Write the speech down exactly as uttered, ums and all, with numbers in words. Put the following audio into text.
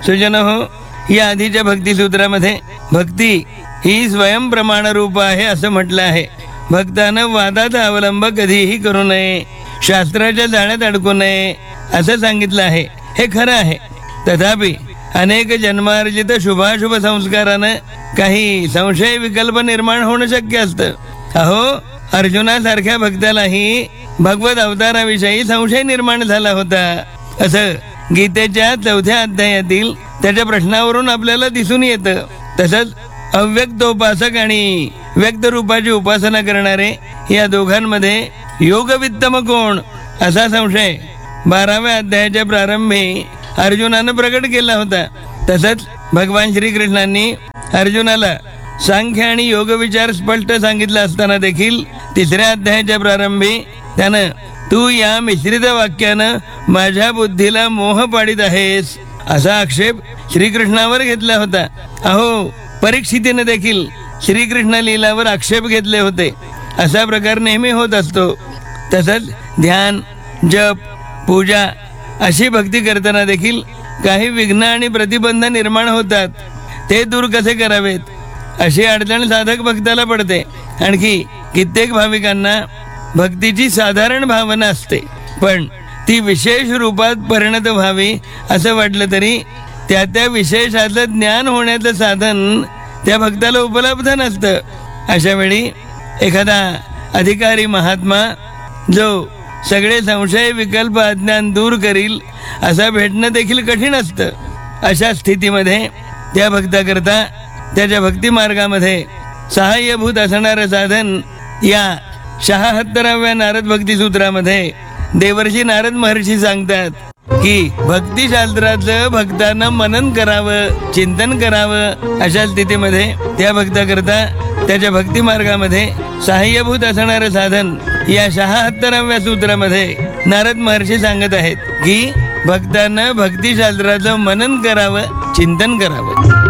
सुजन हो, या आधीच्या भक्तिसूत्रामध्ये भक्ती ही स्वयंप्रमाण रूप आहे असं म्हटलं आहे. भक्तानं वादाचा अवलंब कधीही करू नये, शास्त्राच्या जाळ्यात अडकू नये असं सांगितलं आहे. हे खरं आहे. तथापि अनेक जन्मार्जित शुभाशुभ संस्कारानं काही संशय विकल्प निर्माण होणं शक्य असतं. अहो, अर्जुनासारख्या भक्तालाही भगवत अवताराविषयी संशय निर्माण झाला होता असं गीतेच्या चौथ्या अध्यायातील त्याच्या प्रश्नावरून आपल्याला दिसून येतं. तसंच अव्यक्तोपासक आणि व्यक्त रूपाची उपासना करणारे या दोघांमध्ये योगवित्तम कोण असा संशय बाराव्या अध्यायाच्या प्रारंभी अर्जुनानं प्रकट केला होता. तसंच भगवान श्रीकृष्णांनी अर्जुनाला सांख्य आणि योग विचार स्पष्ट सांगितला असताना देखील तिसऱ्या अध्यायाच्या प्रारंभी त्यानं तू या मिश्रित वाक्यानं माझ्या बुद्धीला मोह पाडित आहेस असा आक्षेप श्रीकृष्णावर घेतला होता. अहो, परीक्षितीने देखील श्रीकृष्ण लीलावर आक्षेप घेतले होते. असा प्रकार नेहमी होत असतो. तसंच ध्यान, जप, पूजा अशी भक्ती करताना देखील काही विघ्न आणि प्रतिबंध निर्माण होतात. ते दूर कसे करावेत अशी अडचण साधक भक्ताला पडते. आणखी कित्येक भाविकांना भक्तीची साधारण भावना असते, पण ती विशेष रूपात परिणत व्हावी असं वाटलं तरी त्या त्या विशेषाचं ज्ञान होण्याचं साधन त्या भक्ताला उपलब्ध नसतं. अशा वेळी एखादा अधिकारी महात्मा जो सगळे संशय विकल्प अज्ञान दूर करील असा भेटणं देखील कठीण असतं. अशा स्थितीमध्ये त्या भक्ताकरता त्याच्या भक्ती मार्गामध्ये सहाय्यभूत असणारं साधन या शहात्तराव्या नारद भक्ती सूत्रामध्ये देवर्षी नारद महर्षी सांगतात की भक्तिशास्त्राचं भक्तानं मनन करावं, चिंतन करावं. अशा स्थितीमध्ये त्या भक्ताकरता त्याच्या भक्ती मार्गामध्ये सहाय्यभूत असणारं साधन या शहात्तराव्या सूत्रामध्ये नारद महर्षी सांगत आहेत की भक्तानं भक्तिशास्त्राचं मनन करावं, चिंतन करावं.